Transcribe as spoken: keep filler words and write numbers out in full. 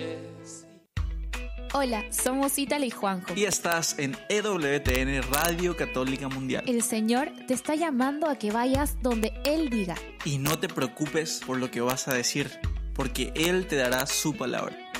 noches. Hola, somos Ítala y Juanjo. Y estás en E W T N Radio Católica Mundial. El Señor te está llamando a que vayas donde Él diga. Y no te preocupes por lo que vas a decir, porque Él te dará su palabra.